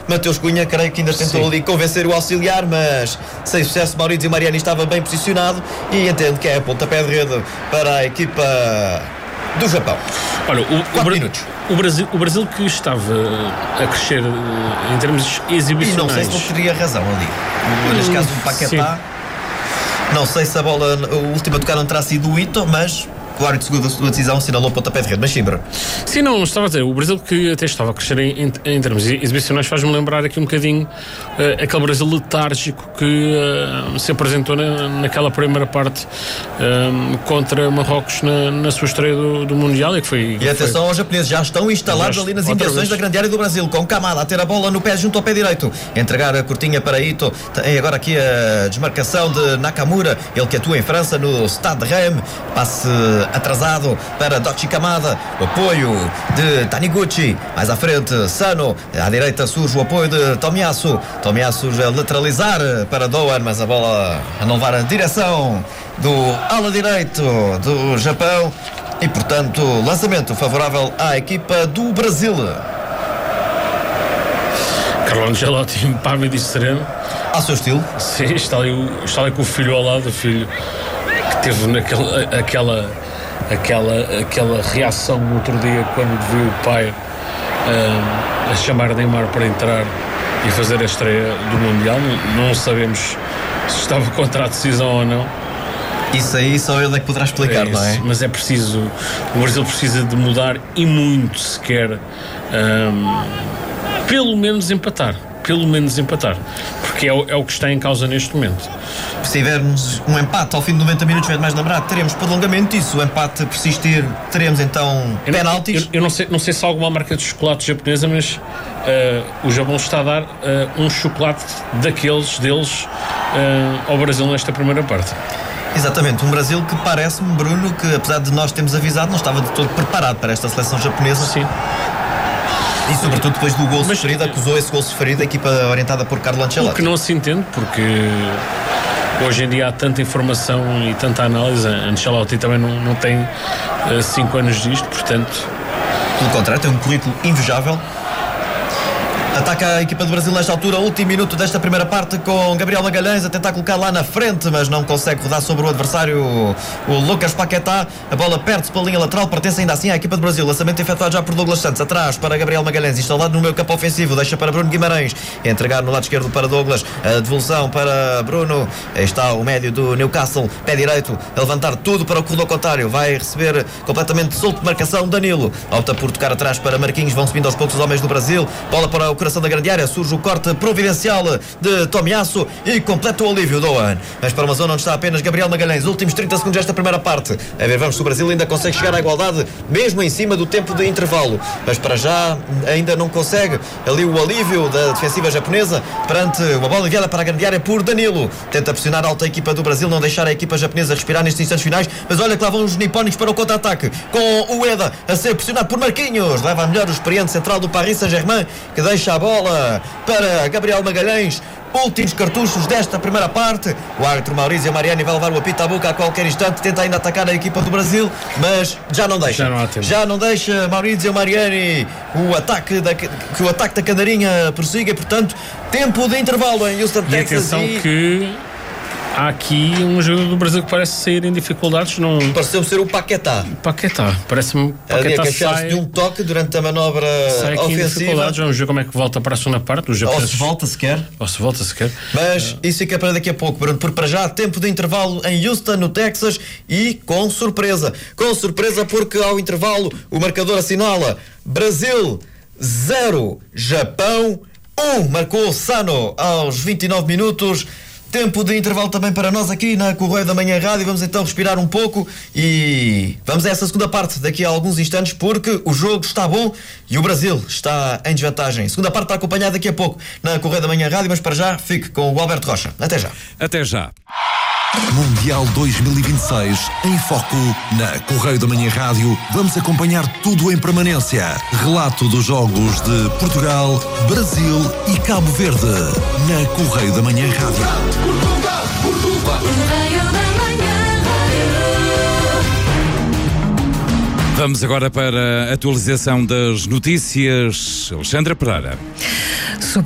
Mateus Cunha, creio que ainda tentou ali convencer o auxiliar, mas sem sucesso. Maurício Mariani estava bem posicionado e entendo que é pontapé de rede para a equipa do Japão. Olha, 4 minutos. O Brasil que estava a crescer em termos exibicionais. E não sei se não teria razão ali. Neste caso, o Paquetá. Não sei se a bola, a última a tocar não terá sido o Ito, mas o árbitro de segunda decisão assinalou pontapé de rede. Mas sim, Bruno. Sim, não, estava a dizer, o Brasil que até estava a crescer em termos exibicionais faz-me lembrar aqui um bocadinho aquele Brasil letárgico que se apresentou naquela primeira parte contra Marrocos na sua estreia do Mundial e que foi... E atenção aos japoneses, já estão instalados ali nas imediações da grande área do Brasil, com Kamada a ter a bola no pé junto ao pé direito, entregar a curtinha para Ito. Tem agora aqui a desmarcação de Nakamura, ele que atua em França no Stade de Reims, passe atrasado para Dochi Kamada, o apoio de Taniguchi, mais à frente Sano, à direita surge o apoio de Tomiyasu a lateralizar para Doan, mas a bola a não levar a direção do ala direito do Japão e portanto lançamento favorável à equipa do Brasil. Carlo Ancelotti impávido e sereno ao seu estilo. Sim, está ali com o filho ao lado, o filho que teve aquela reação no outro dia quando viu o pai a chamar Neymar para entrar e fazer a estreia do Mundial. Não sabemos se estava contra a decisão ou não. Isso aí só ele é que poderá explicar, não é? Mas é preciso, o Brasil precisa de mudar e muito se quer pelo menos empatar, porque é o que está em causa neste momento. Se tivermos um empate ao fim de 90 minutos, mais lembrado, teremos prolongamento e se o empate persistir, teremos então penaltis. Eu não sei se há alguma marca de chocolate japonesa, mas o Japão está a dar um chocolate deles ao Brasil nesta primeira parte. Exatamente, um Brasil que parece-me, Bruno, que apesar de nós termos avisado, não estava de todo preparado para esta seleção japonesa. Sim. E sobretudo depois do gol sofrido, acusou esse gol sofrido a equipa orientada por Carlo Ancelotti. O que não se entende, porque hoje em dia há tanta informação e tanta análise. Ancelotti também não tem 5 anos disto, portanto... Pelo contrário, tem um currículo invejável. Ataca a equipa do Brasil nesta altura, último minuto desta primeira parte, com Gabriel Magalhães a tentar colocar lá na frente, mas não consegue rodar sobre o adversário, o Lucas Paquetá. A bola perde-se pela linha lateral, pertence ainda assim à equipa do Brasil. Lançamento efetuado já por Douglas Santos, atrás para Gabriel Magalhães, instalado no meio campo ofensivo, deixa para Bruno Guimarães, entregar no lado esquerdo para Douglas, a devolução para Bruno. Aí está o médio do Newcastle, pé direito, a levantar tudo para o corredor contrário, vai receber completamente solto de marcação Danilo, opta por tocar atrás para Marquinhos, vão subindo aos poucos os homens do Brasil, bola para o coração da grande área, surge o corte providencial de Tomiyasu e completa o alívio Doan, mas para uma zona onde está apenas Gabriel Magalhães. Últimos 30 segundos desta primeira parte, a ver, vamos se o Brasil ainda consegue chegar à igualdade mesmo em cima do tempo de intervalo, mas para já ainda não consegue ali o alívio da defensiva japonesa perante uma bola enviada para a grande área por Danilo, tenta pressionar alta a equipa do Brasil, não deixar a equipa japonesa respirar nestes instantes finais, mas olha que lá vão os nipónicos para o contra-ataque, com o Ueda a ser pressionado por Marquinhos, leva a melhor o experiente central do Paris Saint-Germain, que deixa a bola para Gabriel Magalhães. Últimos cartuchos desta primeira parte. O árbitro Maurício Mariani vai levar o apito à boca a qualquer instante, tenta ainda atacar a equipa do Brasil, mas já não deixa. Já não deixa Maurício Mariani que o ataque da Canarinha prossiga, portanto, tempo de intervalo em Houston, Texas. Atenção que há aqui um jogador do Brasil que parece sair em dificuldades. Pareceu ser o Paquetá. Parece-me Paquetá sai de um toque durante a manobra ofensiva. Vamos ver como é que volta para a segunda parte. Ou se volta sequer. Mas isso fica para daqui a pouco, Bruno, porque para já tempo de intervalo em Houston, no Texas, e com surpresa porque ao intervalo o marcador assinala Brasil 0, Japão 1, marcou Sano aos 29 minutos. Tempo de intervalo também para nós aqui na Correio da Manhã Rádio. Vamos então respirar um pouco e vamos a essa segunda parte daqui a alguns instantes, porque o jogo está bom e o Brasil está em desvantagem. Segunda parte para acompanhar daqui a pouco na Correio da Manhã Rádio, mas para já fique com o Alberto Rocha. Até já. Até já. Mundial 2026 em foco na Correio da Manhã Rádio. Vamos acompanhar tudo em permanência. Relato dos jogos de Portugal, Brasil e Cabo Verde na Correio da Manhã Rádio. Vamos agora para a atualização das notícias. Alexandra Pereira.